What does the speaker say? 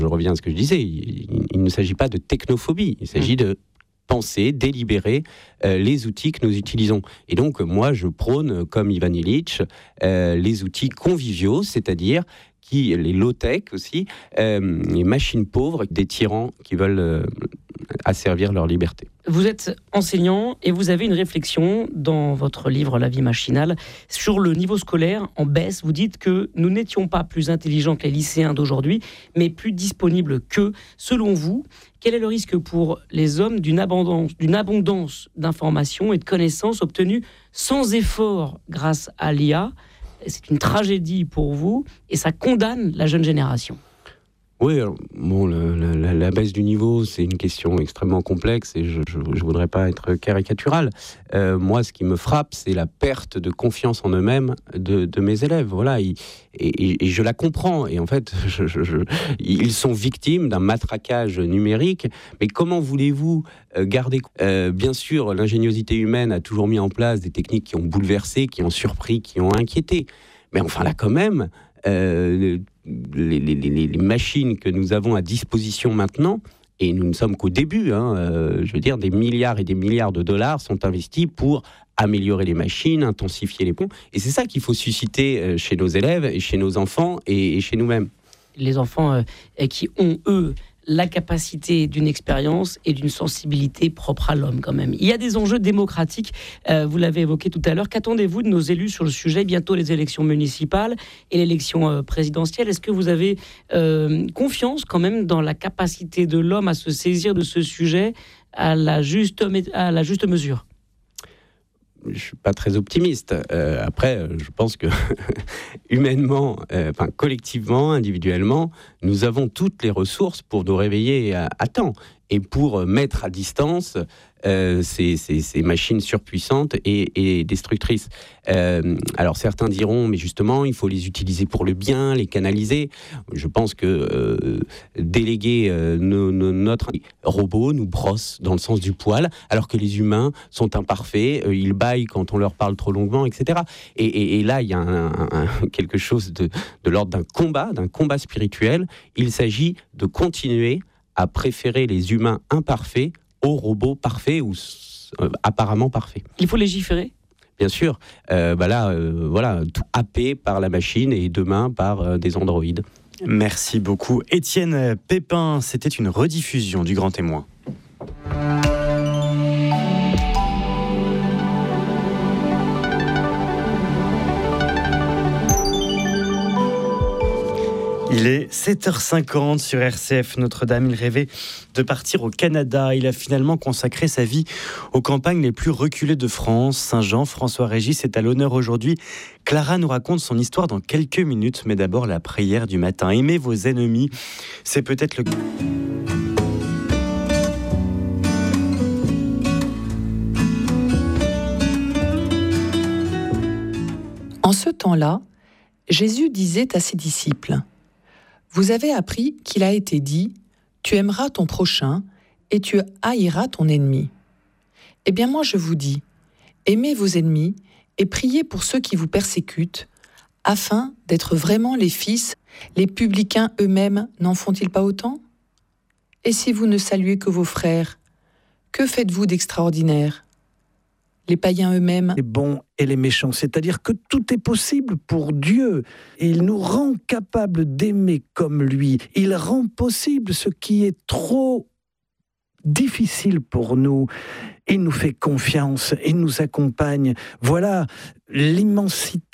Je reviens à ce que je disais, il ne s'agit pas de technophobie, il s'agit de penser, délibérer les outils que nous utilisons. Et donc, moi, je prône, comme Ivan Illich, les outils conviviaux, c'est-à-dire les low-tech aussi, les machines pauvres, des tyrans qui veulent asservir leur liberté. Vous êtes enseignant et vous avez une réflexion dans votre livre La vie machinale sur le niveau scolaire en baisse. Vous dites que nous n'étions pas plus intelligents que les lycéens d'aujourd'hui, mais plus disponibles qu'eux. Selon vous, quel est le risque pour les hommes d'une abondance d'informations et de connaissances obtenues sans effort grâce à l'IA ? C'est une tragédie pour vous et ça condamne la jeune génération. Oui, alors, bon, la baisse du niveau, c'est une question extrêmement complexe et je ne voudrais pas être caricatural. Moi, ce qui me frappe, c'est la perte de confiance en eux-mêmes de mes élèves. Voilà, et je la comprends. Et en fait, ils sont victimes d'un matraquage numérique. Mais comment voulez-vous garder... bien sûr, l'ingéniosité humaine a toujours mis en place des techniques qui ont bouleversé, qui ont surpris, qui ont inquiété. Mais enfin, là, quand même... Les machines que nous avons à disposition maintenant, et nous ne sommes qu'au début, je veux dire, des milliards et des milliards de dollars sont investis pour améliorer les machines, intensifier les ponts. Et c'est ça qu'il faut susciter chez nos élèves, et chez nos enfants et chez nous-mêmes. Les enfants qui ont, eux, la capacité d'une expérience et d'une sensibilité propre à l'homme quand même. Il y a des enjeux démocratiques, vous l'avez évoqué tout à l'heure. Qu'attendez-vous de nos élus sur le sujet ? Bientôt les élections municipales et l'élection présidentielle. Est-ce que vous avez confiance quand même dans la capacité de l'homme à se saisir de ce sujet à la juste mesure ? Je ne suis pas très optimiste. Après, je pense que humainement, collectivement, individuellement, nous avons toutes les ressources pour nous réveiller à temps et pour mettre à distance ces machines surpuissantes et destructrices. Alors certains diront, mais justement, il faut les utiliser pour le bien, les canaliser. Je pense que déléguer notre robot nous brosse dans le sens du poil, alors que les humains sont imparfaits, ils bâillent quand on leur parle trop longuement, etc. Et là, il y a quelque chose de l'ordre d'un combat spirituel. Il s'agit de continuer à préférer les humains imparfaits aux robots parfaits ou apparemment parfaits. Il faut légiférer ? Bien sûr. Voilà, tout happé par la machine et demain par des androïdes. Merci beaucoup. Étienne Pépin, c'était une rediffusion du Grand Témoin. Il est 7h50 sur RCF Notre-Dame. Il rêvait de partir au Canada. Il a finalement consacré sa vie aux campagnes les plus reculées de France. Saint-Jean, François Régis est à l'honneur aujourd'hui. Clara nous raconte son histoire dans quelques minutes, mais d'abord la prière du matin. Aimez vos ennemis, c'est peut-être le... En ce temps-là, Jésus disait à ses disciples: vous avez appris qu'il a été dit « Tu aimeras ton prochain et tu haïras ton ennemi ». Eh bien moi je vous dis, aimez vos ennemis et priez pour ceux qui vous persécutent, afin d'être vraiment les fils. Les publicains eux-mêmes n'en font-ils pas autant ? Et si vous ne saluez que vos frères, que faites-vous d'extraordinaire ? Les païens eux-mêmes. Les bons et les méchants, c'est-à-dire que tout est possible pour Dieu. Et il nous rend capables d'aimer comme lui. Il rend possible ce qui est trop difficile pour nous. Il nous fait confiance, il nous accompagne. Voilà l'immensité